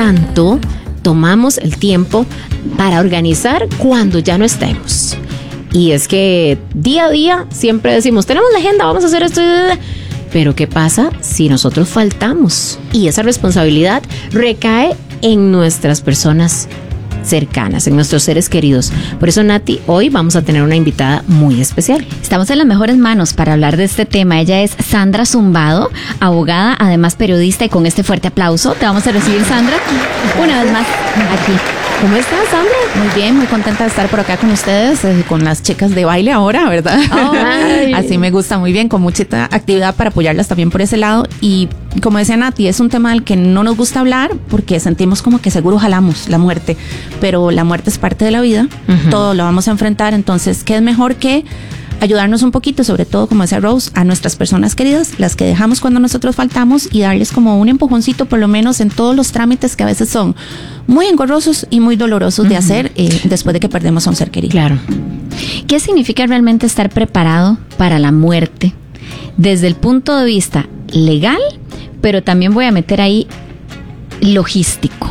tanto tomamos el tiempo para organizar cuando ya no estemos? Y es que día a día siempre decimos, tenemos la agenda, vamos a hacer esto. Pero ¿qué pasa si nosotros faltamos? Y esa responsabilidad recae en nuestras personas cercanas, en nuestros seres queridos. Por eso, Nati, hoy vamos a tener una invitada muy especial. Estamos en las mejores manos para hablar de este tema. Ella es Sandra Zumbado, abogada, además periodista, y con este fuerte aplauso te vamos a recibir, Sandra, una vez más aquí. ¿Cómo estás, Sandra? Muy bien, muy contenta de estar por acá con ustedes, con las chicas de baile ahora, ¿verdad? Ay. Así me gusta, muy bien, con mucha actividad para apoyarlas también por ese lado. Y como decía Nati, es un tema del que no nos gusta hablar porque sentimos como que seguro jalamos la muerte, pero la muerte es parte de la vida, todo lo vamos a enfrentar. Entonces, ¿qué es mejor que ayudarnos un poquito, sobre todo, como decía Rose, a nuestras personas queridas, las que dejamos cuando nosotros faltamos, y darles como un empujoncito, por lo menos en todos los trámites que a veces son muy engorrosos y muy dolorosos de hacer después de que perdemos a un ser querido. Claro. ¿Qué significa realmente estar preparado para la muerte? Desde el punto de vista legal, pero también voy a meter ahí logístico.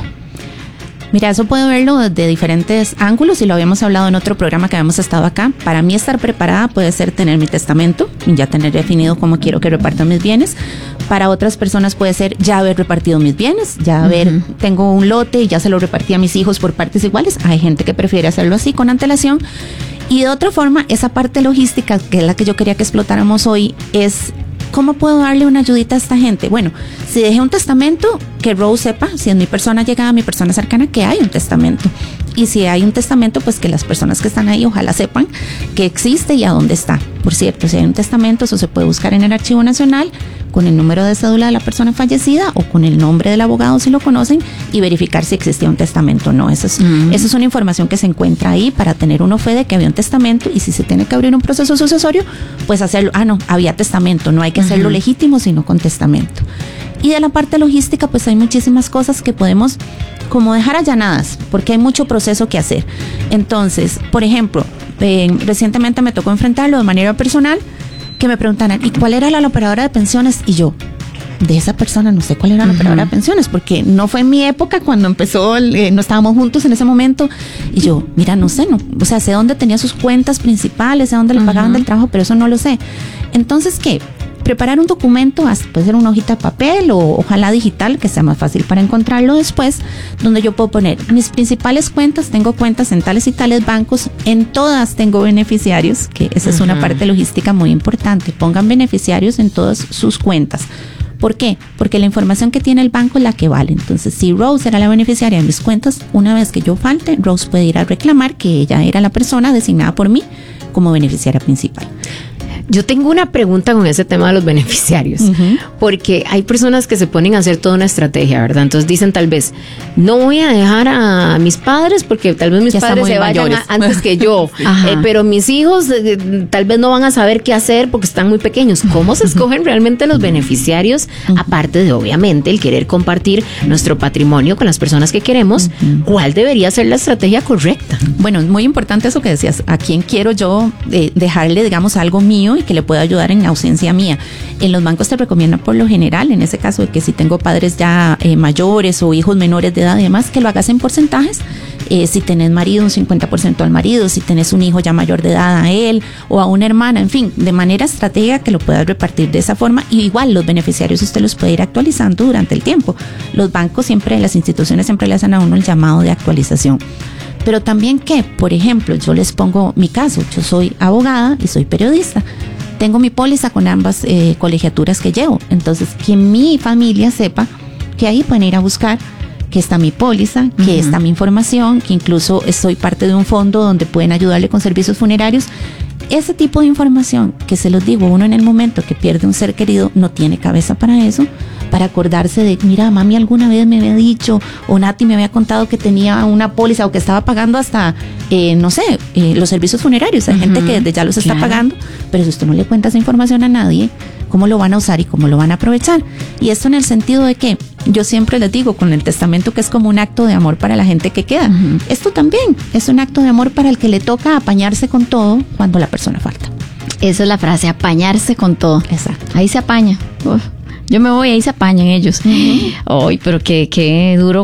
Mira, eso puedo verlo desde diferentes ángulos y lo habíamos hablado en otro programa que habíamos estado acá. Para mí estar preparada puede ser tener mi testamento, ya tener definido cómo quiero que repartan mis bienes. Para otras personas puede ser ya haber repartido mis bienes, ya haber, tengo un lote y ya se lo repartí a mis hijos por partes iguales. Hay gente que prefiere hacerlo así, con antelación. Y de otra forma, esa parte logística, que es la que yo quería que explotáramos hoy, es ¿cómo puedo darle una ayudita a esta gente? Bueno, si dejé un testamento, que Rose sepa, si es mi persona llegada, mi persona cercana, que hay un testamento. Y si hay un testamento, pues que las personas que están ahí ojalá sepan que existe y a dónde está. Por cierto, si hay un testamento, eso se puede buscar en el Archivo Nacional con el número de cédula de la persona fallecida o con el nombre del abogado si lo conocen, y verificar si existía un testamento o no. Eso es una información que se encuentra ahí para tener uno fe de que había un testamento, y si se tiene que abrir un proceso sucesorio, pues hacerlo. No, había testamento, no hay que hacerlo legítimo, sino con testamento. Y de la parte logística, pues hay muchísimas cosas que podemos como dejar allanadas, porque hay mucho proceso que hacer. Entonces, por ejemplo, recientemente me tocó enfrentarlo de manera personal, que me preguntaran, ¿y cuál era la operadora de pensiones? Y yo, de esa persona no sé cuál era la operadora de pensiones, porque no fue en mi época cuando empezó, no estábamos juntos en ese momento. Y yo, mira, no sé, o sea, sé dónde tenía sus cuentas principales, sé dónde le pagaban del trabajo, pero eso no lo sé. Entonces, ¿qué? Preparar un documento, puede ser una hojita de papel o ojalá digital, que sea más fácil para encontrarlo después, donde yo puedo poner mis principales cuentas. Tengo cuentas en tales y tales bancos, en todas tengo beneficiarios, que esa es una parte logística muy importante. Pongan beneficiarios en todas sus cuentas. ¿Por qué? Porque la información que tiene el banco es la que vale. Entonces, si Rose era la beneficiaria de mis cuentas, una vez que yo falte, Rose puede ir a reclamar que ella era la persona designada por mí como beneficiaria principal. Yo tengo una pregunta con ese tema de los beneficiarios, porque hay personas que se ponen a hacer toda una estrategia, ¿verdad? Entonces dicen, tal vez, no voy a dejar a mis padres porque tal vez mis padres se vayan antes que yo, pero mis hijos tal vez no van a saber qué hacer porque están muy pequeños. ¿Cómo se escogen realmente los beneficiarios? Aparte de, obviamente, el querer compartir nuestro patrimonio con las personas que queremos, ¿cuál debería ser la estrategia correcta? Bueno, es muy importante eso que decías. ¿A quién quiero yo dejarle, digamos, algo mío y que le pueda ayudar en ausencia mía? En los bancos te recomiendan por lo general, en ese caso de que si tengo padres ya mayores o hijos menores de edad y demás, que lo hagas en porcentajes. Si tenés marido, un 50% al marido, si tenés un hijo ya mayor de edad, a él o a una hermana, en fin, de manera estratégica que lo puedas repartir de esa forma. Y igual los beneficiarios usted los puede ir actualizando durante el tiempo. Los bancos siempre, las instituciones siempre le hacen a uno el llamado de actualización. Pero también que, por ejemplo, yo les pongo mi caso, yo soy abogada y soy periodista. Tengo mi póliza con ambas colegiaturas que llevo. Entonces, que mi familia sepa que ahí pueden ir a buscar que está mi póliza, que está mi información, que incluso soy parte de un fondo donde pueden ayudarle con servicios funerarios. Ese tipo de información, que se los digo, uno en el momento que pierde un ser querido no tiene cabeza para eso, para acordarse de, mira, mami alguna vez me había dicho, o Nati me había contado que tenía una póliza o que estaba pagando hasta, no sé, los servicios funerarios. Hay gente que desde ya los está pagando, pero si usted no le cuenta esa información a nadie, ¿cómo lo van a usar y cómo lo van a aprovechar? Y esto en el sentido de que yo siempre les digo con el testamento que es como un acto de amor para la gente que queda. Esto también es un acto de amor para el que le toca apañarse con todo cuando la persona falta. Esa es la frase, apañarse con todo. Exacto. Ahí se apaña. Yo me voy, ahí se apañan ellos. Ay, pero qué duro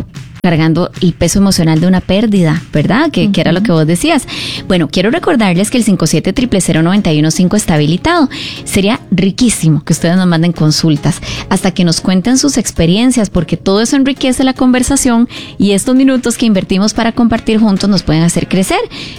cargando el peso emocional de una pérdida, ¿verdad? Que era lo que vos decías. Bueno, quiero recordarles que el 57000915 está habilitado. Sería riquísimo que ustedes nos manden consultas hasta que nos cuenten sus experiencias, porque todo eso enriquece la conversación y estos minutos que invertimos para compartir juntos nos pueden hacer crecer.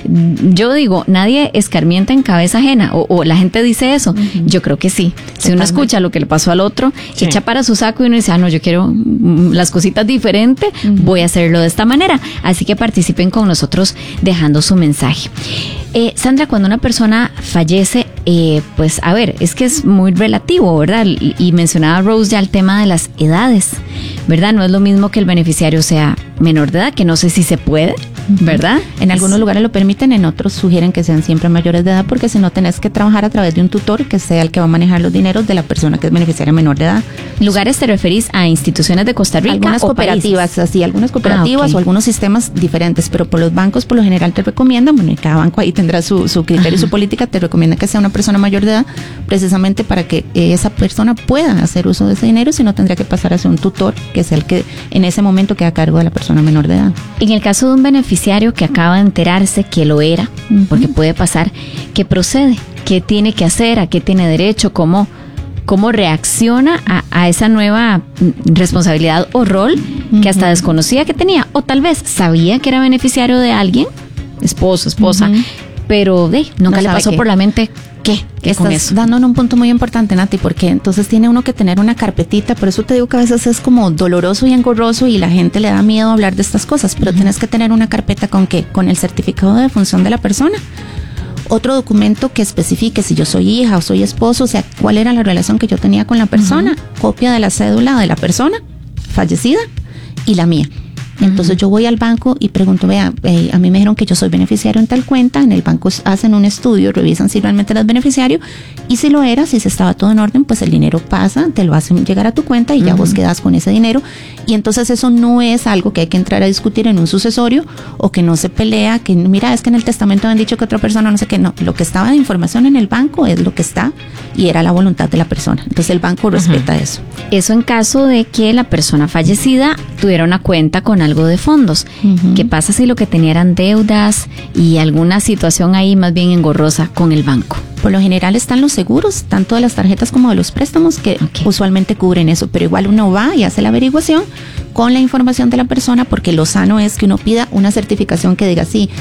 Yo digo, nadie escarmienta en cabeza ajena, o la gente dice eso. Yo creo que sí. Si uno escucha lo que le pasó al otro, echa para su saco y uno dice, no, yo quiero las cositas diferentes, voy a hacerlo de esta manera. Así que participen con nosotros dejando su mensaje. Sandra, cuando una persona fallece, pues a ver, es que es muy relativo, ¿verdad? Y mencionaba Rose ya el tema de las edades, ¿verdad? No es lo mismo que el beneficiario sea menor de edad, que no sé si se puede, ¿verdad? En algunos lugares lo permiten, en otros sugieren que sean siempre mayores de edad, porque si no tenés que trabajar a través de un tutor que sea el que va a manejar los dineros de la persona que es beneficiaria menor de edad. ¿Lugares te referís a instituciones de Costa Rica? Algunas cooperativas, países? Así, algunas cooperativas okay. O algunos sistemas diferentes, pero por los bancos por lo general te recomiendan, bueno, y cada banco ahí tendrá su criterio y su política, te recomienda que sea una persona mayor de edad, precisamente para que esa persona pueda hacer uso de ese dinero, si no tendría que pasar a ser un tutor, que es el que en ese momento queda a cargo de la persona menor de edad. En el caso de un beneficiario que acaba de enterarse que lo era, porque puede pasar, ¿qué procede? ¿Qué tiene que hacer? ¿A qué tiene derecho? ¿Cómo reacciona a esa nueva responsabilidad o rol que hasta desconocía que tenía? O tal vez sabía que era beneficiario de alguien, esposo, esposa, pero nunca le pasó por la mente ¿qué con eso? Estás dando en un punto muy importante, Nati, porque entonces tiene uno que tener una carpetita, por eso te digo que a veces es como doloroso y engorroso y la gente le da miedo hablar de estas cosas, pero tienes que tener una carpeta con ¿qué? Con el certificado de defunción de la persona, otro documento que especifique si yo soy hija o soy esposo, o sea, cuál era la relación que yo tenía con la persona, copia de la cédula de la persona fallecida y la mía. Entonces yo voy al banco y pregunto, vea, a mí me dijeron que yo soy beneficiario en tal cuenta, en el banco hacen un estudio, revisan si realmente eres beneficiario y si lo eras, si se estaba todo en orden, pues el dinero pasa, te lo hacen llegar a tu cuenta y ya vos quedas con ese dinero y entonces eso no es algo que hay que entrar a discutir en un sucesorio o que no se pelea, que mira, es que en el testamento han dicho que otra persona no sé qué, no, lo que estaba de información en el banco es lo que está y era la voluntad de la persona, entonces el banco respeta eso. Eso en caso de que la persona fallecida tuviera una cuenta con algo de fondos. ¿Qué pasa si lo que tenía eran deudas y alguna situación ahí más bien engorrosa con el banco? Por lo general están los seguros, tanto de las tarjetas como de los préstamos, que usualmente cubren eso, pero igual uno va y hace la averiguación con la información de la persona, porque lo sano es que uno pida una certificación que diga, sí,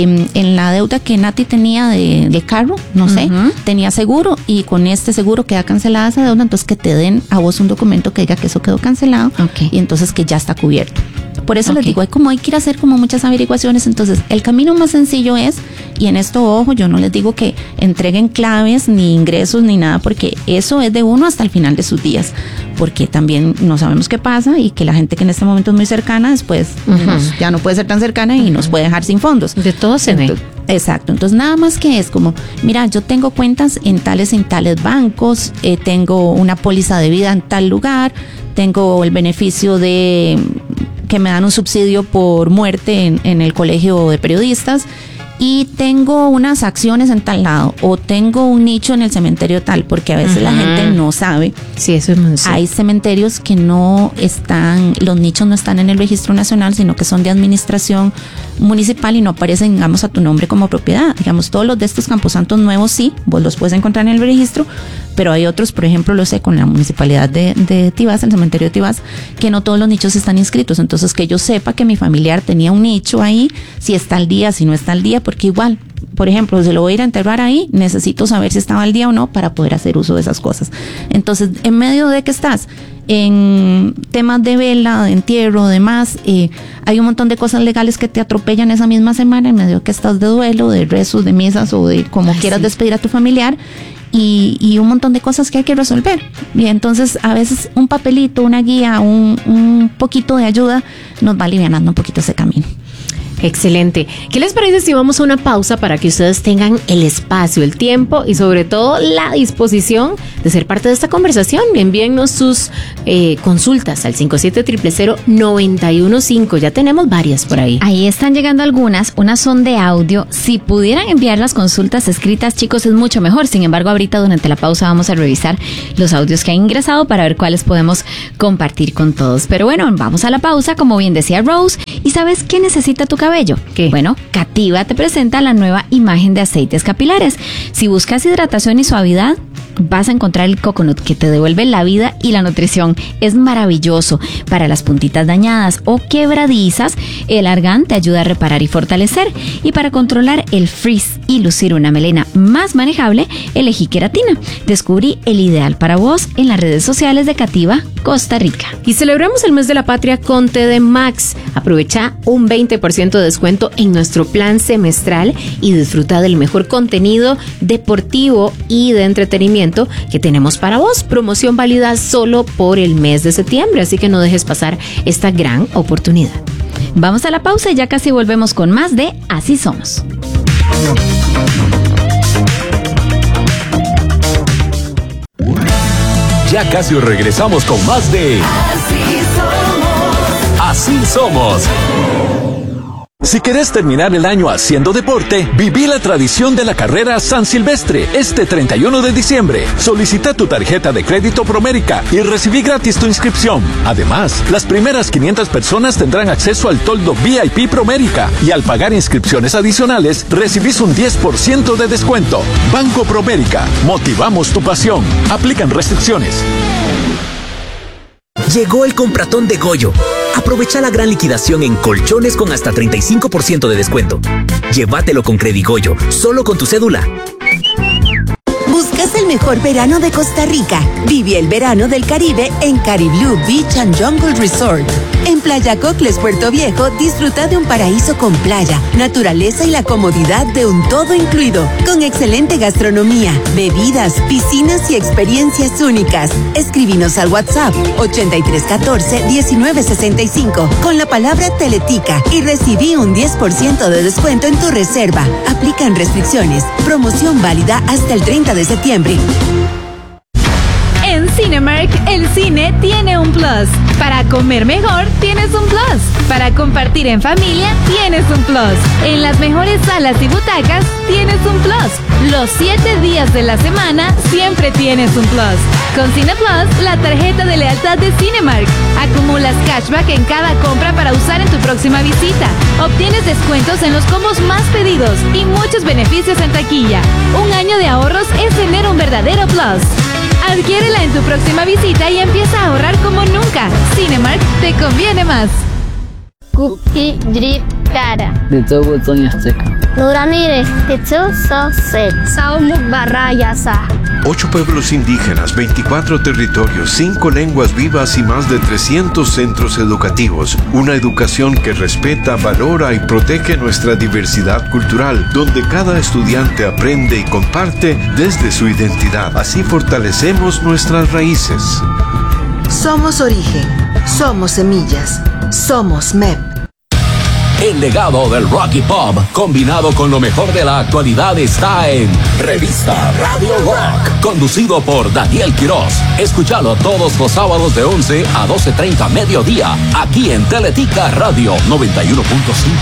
en la deuda que Nati tenía del carro, no sé, tenía seguro y con este seguro queda cancelada esa deuda, entonces que te den a vos un documento que diga que eso quedó cancelado y entonces que ya está cubierto. Por eso les digo, hay que ir a hacer como muchas averiguaciones, entonces el camino más sencillo es, y en esto ojo, yo no les digo que entreguen claves ni ingresos ni nada, porque eso es de uno hasta el final de sus días, porque también no sabemos qué pasa y que la gente que en este momento es muy cercana después ya no puede ser tan cercana y nos puede dejar sin fondos. De todo se ve. Exacto, entonces nada más que es como, mira, yo tengo cuentas en tales bancos, tengo una póliza de vida en tal lugar, tengo el beneficio de que me dan un subsidio por muerte en el colegio de periodistas y tengo unas acciones en tal lado o tengo un nicho en el cementerio tal, porque a veces la gente no sabe. Sí, eso es muy cierto. Hay cementerios que no están, los nichos no están en el registro nacional, sino que son de administración municipal y no aparecen, digamos, a tu nombre como propiedad. Digamos, todos los de estos camposantos nuevos sí, vos los puedes encontrar en el registro, pero hay otros, por ejemplo, lo sé, con la municipalidad de Tibás, el cementerio de Tibás, que no todos los nichos están inscritos. Entonces, que yo sepa que mi familiar tenía un nicho ahí, si está al día, si no está al día, porque igual, por ejemplo, si lo voy a ir a enterrar ahí, necesito saber si estaba al día o no para poder hacer uso de esas cosas. Entonces, en medio de que estás en temas de vela, de entierro, demás, hay un montón de cosas legales que te atropellan esa misma semana, en medio de que estás de duelo, de rezos, de misas o de como quieras despedir a tu familiar. Y un montón de cosas que hay que resolver. Y entonces a veces un papelito, una guía, un poquito de ayuda nos va alivianando un poquito ese camino. Excelente. ¿Qué les parece si vamos a una pausa para que ustedes tengan el espacio, el tiempo y sobre todo la disposición de ser parte de esta conversación? Envíennos sus consultas al 57000915. Ya tenemos varias por ahí. Ahí están llegando algunas, unas son de audio. Si pudieran enviar las consultas escritas, chicos, es mucho mejor. Sin embargo, ahorita durante la pausa vamos a revisar los audios que han ingresado para ver cuáles podemos compartir con todos. Pero bueno, vamos a la pausa, como bien decía Rose. ¿Y sabes qué necesita tu cabello? ¿Qué? Bueno, Cativa te presenta la nueva imagen de aceites capilares. Si buscas hidratación y suavidad, vas a encontrar el coconut, que te devuelve la vida y la nutrición. Es maravilloso para las puntitas dañadas o quebradizas. El argán te ayuda a reparar y fortalecer. Y para controlar el frizz y lucir una melena más manejable, elegí queratina. Descubrí el ideal para vos en las redes sociales de Cativa Costa Rica. Y celebramos el mes de la patria con TD Max. Aprovecha un 20% de descuento en nuestro plan semestral y disfruta del mejor contenido deportivo y de entretenimiento que tenemos para vos. Promoción válida solo por el mes de septiembre, así que no dejes pasar esta gran oportunidad. Vamos a la pausa y ya casi volvemos con más de Así Somos. Ya casi regresamos con más de Así Somos. Si querés terminar el año haciendo deporte, viví la tradición de la carrera San Silvestre este 31 de diciembre. Solicita tu tarjeta de crédito Promérica y recibí gratis tu inscripción. Además, las primeras 500 personas tendrán acceso al toldo VIP Promérica y al pagar inscripciones adicionales, recibís un 10% de descuento. Banco Promérica, motivamos tu pasión. Aplican restricciones. Llegó el compratón de Goyo. Aprovecha la gran liquidación en colchones con hasta 35% de descuento. Llévatelo con Credigoyo, solo con tu cédula. ¿Buscas el mejor verano de Costa Rica? Vive el verano del Caribe en Cariblú Beach and Jungle Resort. En Playa Cocles, Puerto Viejo, disfruta de un paraíso con playa, naturaleza y la comodidad de un todo incluido, con excelente gastronomía, bebidas, piscinas y experiencias únicas. Escríbenos al WhatsApp 8314-1965 con la palabra Teletica y recibí un 10% de descuento en tu reserva. Aplican restricciones. Promoción válida hasta el 30 de septiembre. En Cinemark, el cine tiene un plus. Para comer mejor, tienes un plus. Para compartir en familia, tienes un plus. En las mejores salas y butacas, tienes un plus. Los 7 días de la semana, siempre tienes un plus. Con Cine Plus, la tarjeta de lealtad de Cinemark. Acumulas cashback en cada compra para usar en tu próxima visita. Obtienes descuentos en los combos más pedidos y muchos beneficios en taquilla. Un año de ahorros es tener un verdadero plus. Adquiérela en tu próxima visita y empieza a ahorrar como nunca. Cinemark te conviene más. Cookie Drip Cara. Dito Soñasteca. Nuramire, Tetsu Soset. Saumuk Barrayasa. 8 pueblos indígenas, 24 territorios, 5 lenguas vivas y más de 300 centros educativos. Una educación que respeta, valora y protege nuestra diversidad cultural, donde cada estudiante aprende y comparte desde su identidad. Así fortalecemos nuestras raíces. Somos origen, somos semillas, somos MEP. El legado del rock y pop, combinado con lo mejor de la actualidad, está en Revista Radio Rock, conducido por Daniel Quiroz. Escúchalo todos los sábados de 11 a 12:30 mediodía, aquí en Teletica Radio 91.5